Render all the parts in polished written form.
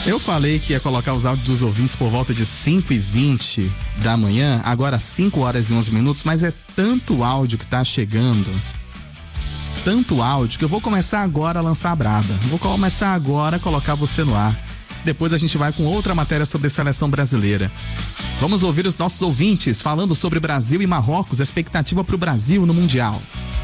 Eu falei que ia colocar os áudios dos ouvintes por volta de 5h20 da manhã, agora 5h11, mas é tanto áudio que tá chegando, tanto áudio, que eu vou começar agora a lançar a braba. Vou começar agora a colocar você no ar. Depois a gente vai com outra matéria sobre a seleção brasileira. Vamos ouvir os nossos ouvintes falando sobre Brasil e Marrocos, a expectativa pro Brasil no Mundial.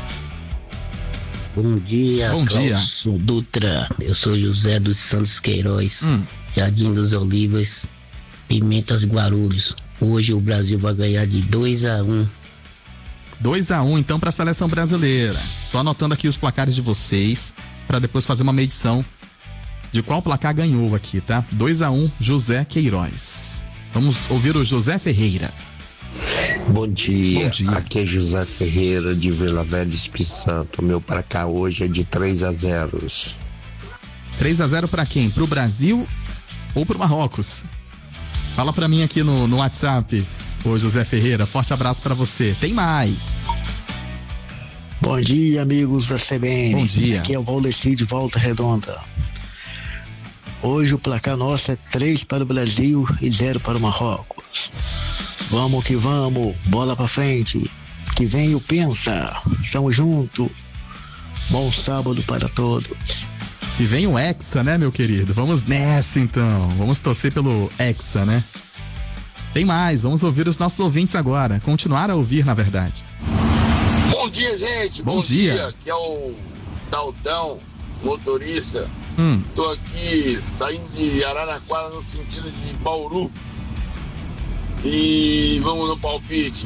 Bom dia, Bom dia. Cláudio Dutra. Eu sou José dos Santos Queiroz, Jardim dos Olivas, Pimentas, Guarulhos. Hoje o Brasil vai ganhar de 2-1. 2-1 então para a seleção brasileira. Tô anotando aqui os placares de vocês para depois fazer uma medição de qual placar ganhou aqui, tá? 2-1, José Queiroz. Vamos ouvir o José Ferreira. Bom dia. Bom dia. Aqui é José Ferreira de Vila Velha, Espírito Santo. O meu pra cá hoje é de 3-0. 3-0 para quem? Pro Brasil ou pro Marrocos? Fala pra mim aqui no WhatsApp, ô José Ferreira. Forte abraço pra você. Tem mais. Bom dia, amigos da CBN. Bom dia. Aqui é o Valdeci de Volta Redonda. Hoje o placar nosso é 3 para o Brasil e 0 para o Marrocos. Vamos que vamos, bola pra frente. Que vem o Pensa. Tamo junto. Bom sábado para todos. E vem o Hexa, né, meu querido? Vamos nessa então. Vamos torcer pelo Hexa, né? Tem mais, vamos ouvir os nossos ouvintes agora. Continuar a ouvir, na verdade. Bom dia, gente. Bom dia. Aqui é o Taldão, motorista. Tô aqui saindo de Araraquara no sentido de Bauru. E vamos no palpite.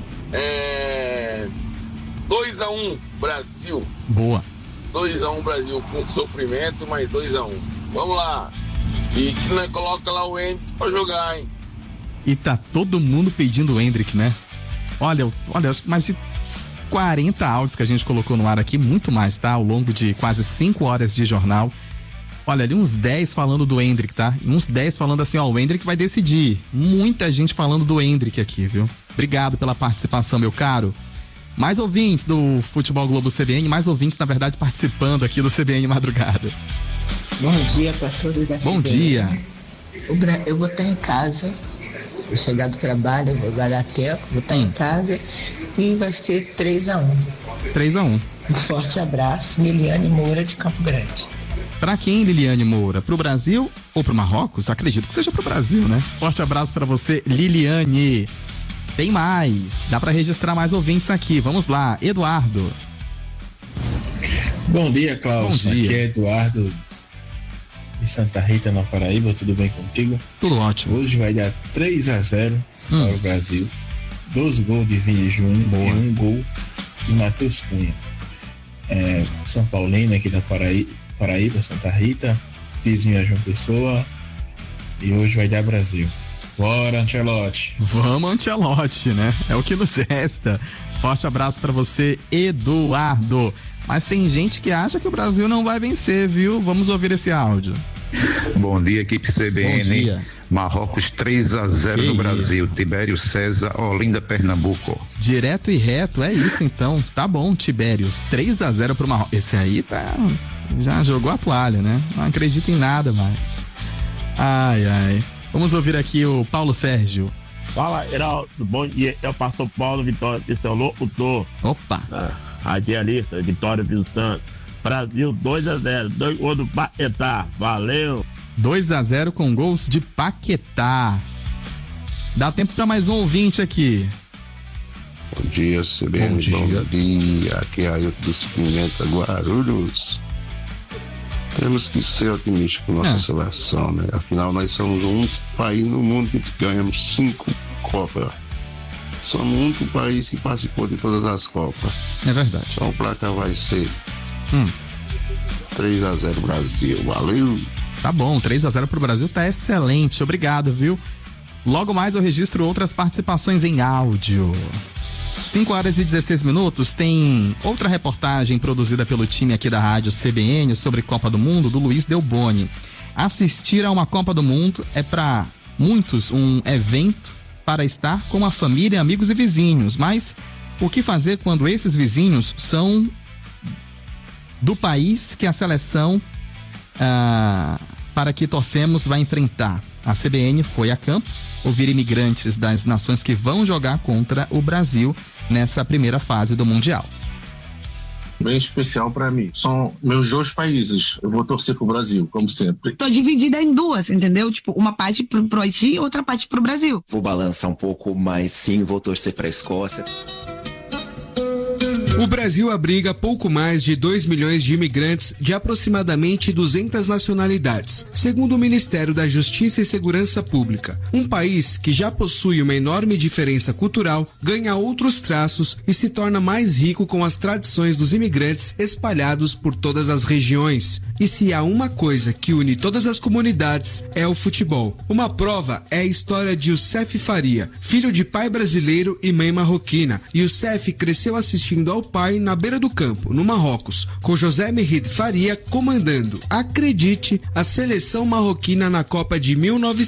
2-1 Brasil. Boa. 2-1 Brasil, com sofrimento, mas 2-1. Vamos lá. E que não coloca lá o Hendrick pra jogar, hein? E tá todo mundo pedindo o Hendrick, né? Olha, mais de 40 áudios que a gente colocou no ar aqui, muito mais, tá? Ao longo de quase 5 horas de jornal. Olha, ali uns 10 falando do Hendrick, tá? E uns 10 falando assim, ó, o Hendrick vai decidir. Muita gente falando do Hendrick aqui, viu? Obrigado pela participação, meu caro. Mais ouvintes do Futebol Globo CBN, mais ouvintes, na verdade, participando aqui do CBN Madrugada. Bom dia para todos da Bom CBN. dia. Eu vou estar em casa, vou chegar do trabalho, vou guardar tempo, vou estar em casa e vai ser 3-1. 3-1. Um forte abraço, Liliane Moura de Campo Grande. Pra quem, Liliane Moura? Pro Brasil ou pro Marrocos? Acredito que seja pro Brasil, né? Forte abraço pra você, Liliane. Tem mais. Dá pra registrar mais ouvintes aqui. Vamos lá, Eduardo. Bom dia, Klaus. Bom dia. Aqui é Eduardo de Santa Rita, na Paraíba. Tudo bem contigo? Tudo ótimo. Hoje vai dar 3-0 para o Brasil. 2 gols de Vini Júnior e 1 gol de Matheus Cunha. São Paulino aqui da Paraíba, Santa Rita, vizinho a João Pessoa, e hoje vai dar Brasil. Bora, Ancelotti. Vamos, Ancelotti, né? É o que nos resta. Forte abraço pra você, Eduardo. Mas tem gente que acha que o Brasil não vai vencer, viu? Vamos ouvir esse áudio. Bom dia, equipe CBN. Bom dia. Marrocos 3-0 no Brasil. Isso. Tibério César, Olinda, Pernambuco. Direto e reto, é isso então. Tá bom, Tibérios. 3-0 pro Marrocos. Esse aí já jogou a toalha, né? Não acredita em nada mais. Ai. Vamos ouvir aqui o Paulo Sérgio. Fala, Heraldo. Bom dia. Eu passo Paulo Vitória, esse é o locutor. Opa. Radialista, Vitória do Santos. Brasil 2-0. 2 gols do Paquetá. Valeu. 2-0 com gols de Paquetá. Dá tempo para mais um ouvinte aqui. Bom dia, CBN. Bom dia. Bom dia. Aqui é Ailton dos Pimentas, Guarulhos. Temos que ser otimistas com nossa seleção, né? Afinal, nós somos o único país no mundo que ganhamos 5 Copas. Somos o único país que participou de todas as Copas. É verdade. Então o placar vai ser 3-0 Brasil. Valeu! Tá bom, 3-0 pro Brasil tá excelente. Obrigado, viu? Logo mais eu registro outras participações em áudio. 5h16, tem outra reportagem produzida pelo time aqui da rádio CBN sobre Copa do Mundo, do Luiz Delboni. Assistir a uma Copa do Mundo é para muitos um evento para estar com a família, amigos e vizinhos, mas o que fazer quando esses vizinhos são do país que a seleção para que torcemos vai enfrentar. A CBN foi a campo ouvir imigrantes das nações que vão jogar contra o Brasil nessa primeira fase do Mundial. Bem especial para mim. São meus 2 países. Eu vou torcer pro Brasil, como sempre. Tô dividida em 2, entendeu? Tipo, uma parte pro Haiti e outra parte pro Brasil. Vou balançar um pouco, mas sim, vou torcer pra Escócia. O Brasil abriga pouco mais de 2 milhões de imigrantes de aproximadamente 200 nacionalidades, segundo o Ministério da Justiça e Segurança Pública. Um país que já possui uma enorme diferença cultural, ganha outros traços e se torna mais rico com as tradições dos imigrantes espalhados por todas as regiões. E se há uma coisa que une todas as comunidades, é o futebol. Uma prova é a história de Youssef Faria, filho de pai brasileiro e mãe marroquina. Youssef cresceu assistindo ao pai na beira do campo, no Marrocos, com José Merrid Faria comandando, acredite, a seleção marroquina na Copa de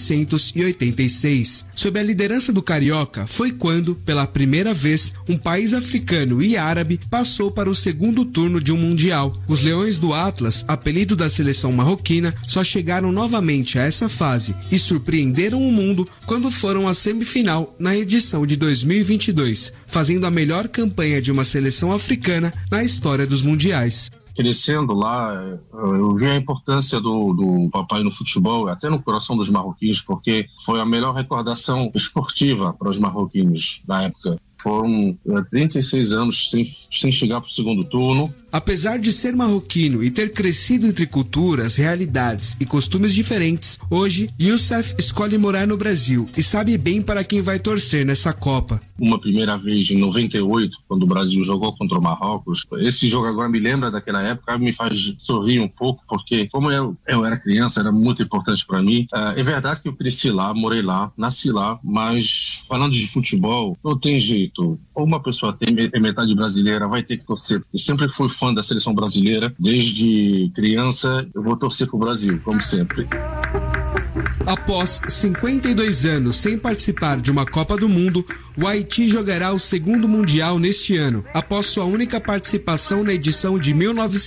1986. Sob a liderança do Carioca, foi quando, pela primeira vez, um país africano e árabe passou para o segundo turno de um Mundial. Os Leões do Atlas, apelido da seleção marroquina, só chegaram novamente a essa fase e surpreenderam o mundo quando foram à semifinal na edição de 2022, fazendo a melhor campanha de uma seleção africana na história dos mundiais. Crescendo lá, eu vi a importância do papai no futebol, até no coração dos marroquinos, porque foi a melhor recordação esportiva para os marroquinos na época. Foram 36 anos sem chegar para o segundo turno. Apesar de ser marroquino e ter crescido entre culturas, realidades e costumes diferentes, hoje Youssef escolhe morar no Brasil e sabe bem para quem vai torcer nessa Copa. Uma primeira vez em 98, quando o Brasil jogou contra o Marrocos, esse jogo agora me lembra daquela época, me faz sorrir um pouco, porque como eu era criança, era muito importante para mim. É verdade que eu cresci lá, morei lá, nasci lá, mas falando de futebol, não tem jeito. Ou uma pessoa é metade brasileira, vai ter que torcer. Eu sempre fui fã da seleção brasileira, desde criança eu vou torcer pro Brasil, como sempre. Após 52 anos sem participar de uma Copa do Mundo, o Haiti jogará o segundo Mundial neste ano, após sua única participação na edição de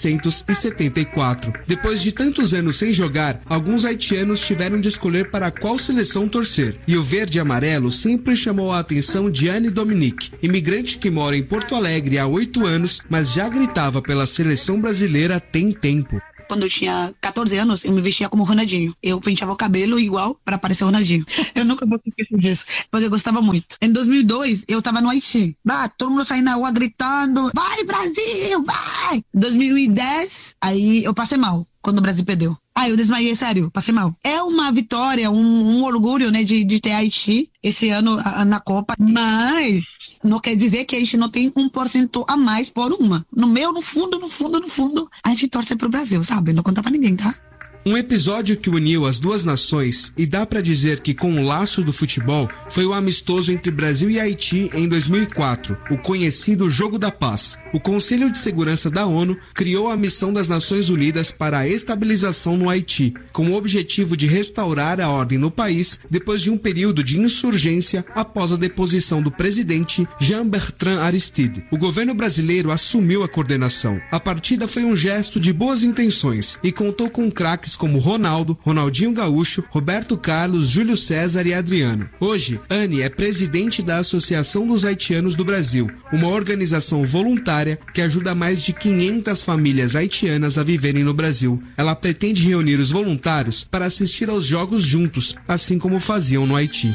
1974. Depois de tantos anos sem jogar, alguns haitianos tiveram de escolher para qual seleção torcer. E o verde e amarelo sempre chamou a atenção de Anne Dominique, imigrante que mora em Porto Alegre há 8 anos, mas já gritava pela seleção brasileira tem tempo. Quando eu tinha 14 anos, eu me vestia como Ronaldinho. Eu penteava o cabelo igual para parecer Ronaldinho. Eu nunca vou esquecer disso, porque eu gostava muito. Em 2002, eu tava no Haiti. Todo mundo saindo na rua gritando, vai Brasil, vai! Em 2010, aí eu passei mal, quando o Brasil perdeu. Eu desmaiei, sério, passei mal. É uma vitória, um orgulho, né, de ter Haiti esse ano na Copa, mas não quer dizer que a gente não tem 1% a mais por uma. No fundo, a gente torce pro Brasil, sabe? Não conta pra ninguém, tá? Um episódio que uniu as duas nações, e dá pra dizer que com o laço do futebol, foi o amistoso entre Brasil e Haiti em 2004, o conhecido Jogo da Paz. O Conselho de Segurança da ONU criou a Missão das Nações Unidas para a estabilização no Haiti, com o objetivo de restaurar a ordem no país depois de um período de insurgência após a deposição do presidente Jean-Bertrand Aristide. O governo brasileiro assumiu a coordenação. A partida foi um gesto de boas intenções e contou com craques como Ronaldo, Ronaldinho Gaúcho, Roberto Carlos, Júlio César e Adriano. Hoje, Anne é presidente da Associação dos Haitianos do Brasil, uma organização voluntária que ajuda mais de 500 famílias haitianas a viverem no Brasil. Ela pretende reunir os voluntários para assistir aos jogos juntos, assim como faziam no Haiti.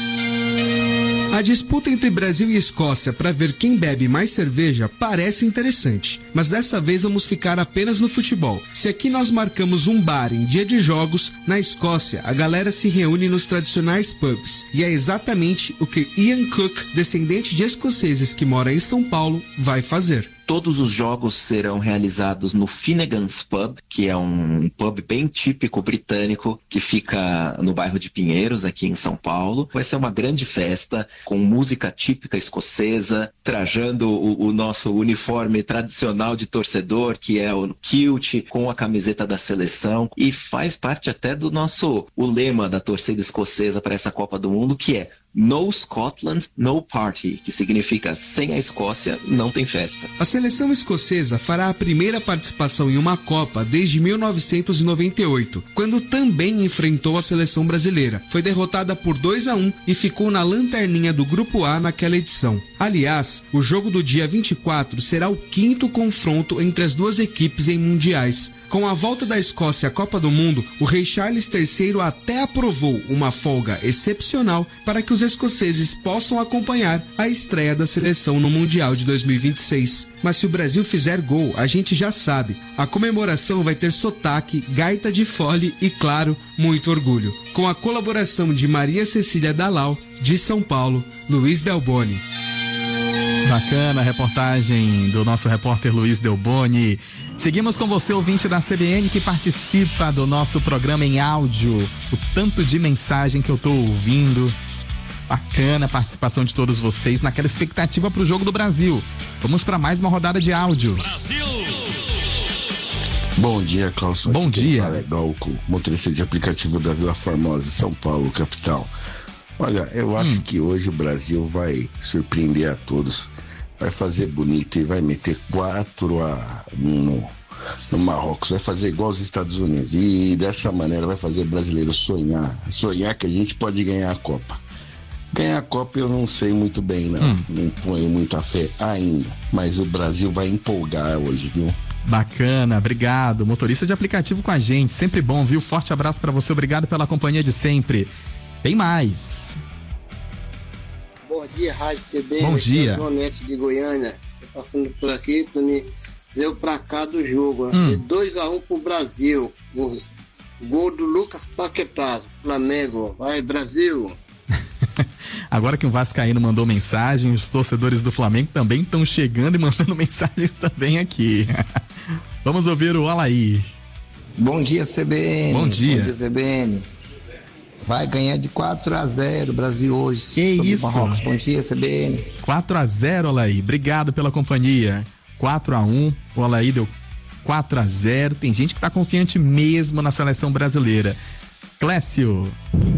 A disputa entre Brasil e Escócia para ver quem bebe mais cerveja parece interessante, mas dessa vez vamos ficar apenas no futebol. Se aqui nós marcamos um bar em dia de jogos, na Escócia a galera se reúne nos tradicionais pubs, e é exatamente o que Ian Cook, descendente de escoceses que mora em São Paulo, vai fazer. Todos os jogos serão realizados no Finnegan's Pub, que é um pub bem típico britânico, que fica no bairro de Pinheiros, aqui em São Paulo. Vai ser uma grande festa, com música típica escocesa, trajando o nosso uniforme tradicional de torcedor, que é o kilt, com a camiseta da seleção, e faz parte até do o lema da torcida escocesa para essa Copa do Mundo, que é No Scotland, No Party, que significa sem a Escócia, não tem festa. A seleção escocesa fará a primeira participação em uma Copa desde 1998, quando também enfrentou a seleção brasileira. Foi derrotada por 2-1 e ficou na lanterninha do Grupo A naquela edição. Aliás, o jogo do dia 24 será o 5º confronto entre as duas equipes em mundiais. Com a volta da Escócia à Copa do Mundo, o rei Charles III até aprovou uma folga excepcional para que os escoceses possam acompanhar a estreia da seleção no Mundial de 2026. Mas se o Brasil fizer gol, a gente já sabe, a comemoração vai ter sotaque, gaita de fole e, claro, muito orgulho. Com a colaboração de Maria Cecília Dalal, de São Paulo, Luiz Delboni. Bacana a reportagem do nosso repórter Luiz Delboni. Seguimos com você, ouvinte da CBN, que participa do nosso programa em áudio. O tanto de mensagem que eu tô ouvindo. Bacana a participação de todos vocês naquela expectativa pro jogo do Brasil. Vamos para mais uma rodada de áudio. Brasil! Bom dia, Claudio. Bom dia. É Galco, motorista de aplicativo da Vila Formosa, São Paulo, capital. Olha, eu acho que hoje o Brasil vai surpreender a todos. Vai fazer bonito e vai meter 4-1 no Marrocos. Vai fazer igual os Estados Unidos. E dessa maneira vai fazer o brasileiro sonhar. Sonhar que a gente pode ganhar a Copa. Ganhar a Copa eu não sei muito bem, não. Não ponho muita fé ainda. Mas o Brasil vai empolgar hoje, viu? Bacana, obrigado. Motorista de aplicativo com a gente. Sempre bom, viu? Forte abraço pra você. Obrigado pela companhia de sempre. Tem mais. Bom dia, Rádio CBN. Bom dia. João Neto de Goiânia. Tô passando por aqui para me dizer o placar do jogo. Vai ser 2-1 pro Brasil. O gol do Lucas Paquetá, Flamengo. Vai, Brasil. Agora que o Vascaíno mandou mensagem, os torcedores do Flamengo também estão chegando e mandando mensagem também aqui. Vamos ouvir o Alaí. Bom dia, CBN. Bom dia. Bom dia, CBN. Vai ganhar de 4-0 o Brasil hoje. Que isso? Marrocos. Bom dia, CBN. 4-0, Alaí. Obrigado pela companhia. 4-1. O Alaí deu 4-0. Tem gente que tá confiante mesmo na seleção brasileira. Clécio.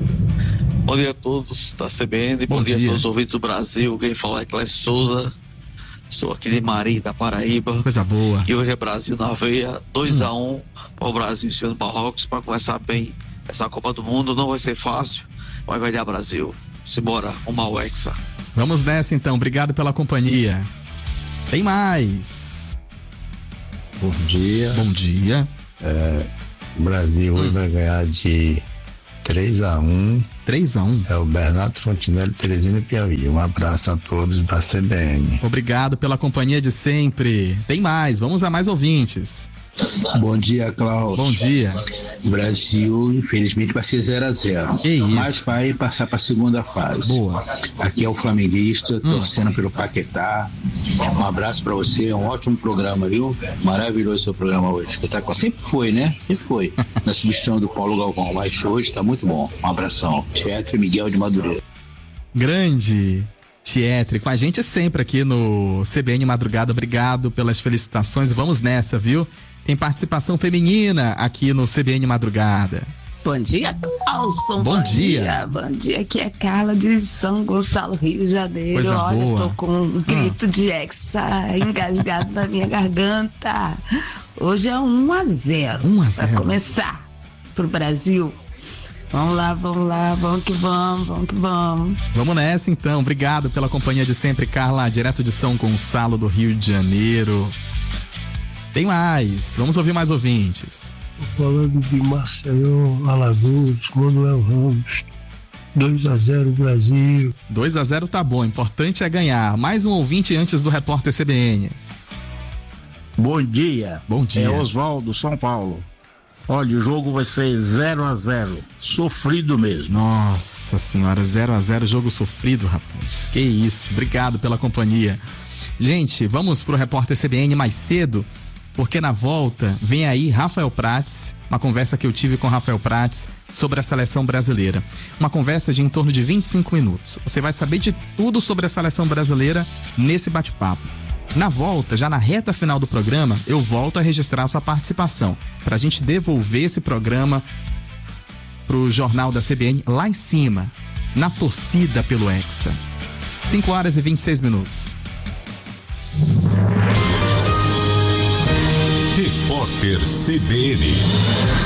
Bom dia a todos da CBN. Bom dia a todos os ouvintes do Brasil. Quem fala é Clécio Souza. Estou aqui de Marim, da Paraíba. Coisa boa. E hoje é Brasil na veia. 2-1 para o Brasil em cima do Marrocos, para começar bem essa Copa do Mundo. Não vai ser fácil, vai ganhar Brasil. Simbora, uma Hexa. Vamos nessa então, obrigado pela companhia. Tem mais. Bom dia. Bom dia. O Brasil hoje vai ganhar de 3-1. 3-1. É o Bernardo Fontinelli, Teresina e Piauí. Um abraço a todos da CBN. Obrigado pela companhia de sempre. Tem mais, vamos a mais ouvintes. Bom dia, Klaus. Bom dia. O Brasil, infelizmente, vai ser 0-0. Mas vai passar para a segunda fase. Boa. Aqui é o flamenguista, torcendo pelo Paquetá. Um abraço para você, é um ótimo programa, viu? Maravilhoso seu programa hoje. Espetacular. Sempre foi, né? Sempre foi. Na substituição do Paulo Galvão, mas hoje está muito bom. Um abração. Tietre Miguel de Madureira. Grande Tietre, com a gente sempre aqui no CBN Madrugada. Obrigado pelas felicitações. Vamos nessa, viu? Tem participação feminina aqui no CBN Madrugada. Bom dia, Clauson. Bom dia. Bom dia, aqui é Carla de São Gonçalo, Rio de Janeiro. Coisa Olha, boa. tô com um grito de Hexa engasgado na minha garganta. Hoje é 1-0. 1-0. Pra começar pro Brasil. Vamos lá, vamos que vamos. Vamos nessa então, obrigado pela companhia de sempre, Carla, direto de São Gonçalo do Rio de Janeiro. Tem mais, vamos ouvir mais ouvintes. Falando de Maceió, Alagoas, Manuel Ramos, 2-0 Brasil. 2-0 tá bom, importante é ganhar. Mais um ouvinte antes do repórter CBN. Bom dia. Bom dia. É Oswaldo, São Paulo. Olha, o jogo vai ser 0-0, sofrido mesmo. Nossa senhora, 0-0, jogo sofrido, rapaz. Que isso, obrigado pela companhia. Gente, vamos pro repórter CBN mais cedo, porque na volta vem aí Rafael Prats, uma conversa que eu tive com Rafael Prats sobre a seleção brasileira. Uma conversa de em torno de 25 minutos. Você vai saber de tudo sobre a seleção brasileira nesse bate-papo. Na volta, já na reta final do programa, eu volto a registrar a sua participação, para a gente devolver esse programa pro Jornal da CBN lá em cima. na torcida pelo Hexa. 5h26. Repórter CBN.